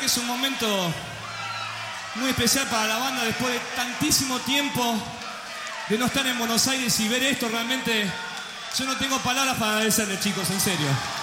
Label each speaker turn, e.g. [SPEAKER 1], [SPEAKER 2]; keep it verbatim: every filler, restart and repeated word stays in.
[SPEAKER 1] es un momento muy especial para la banda después de tantísimo tiempo de no estar en Buenos Aires y ver esto realmente. Yo no tengo palabras para agradecerles, chicos, en serio.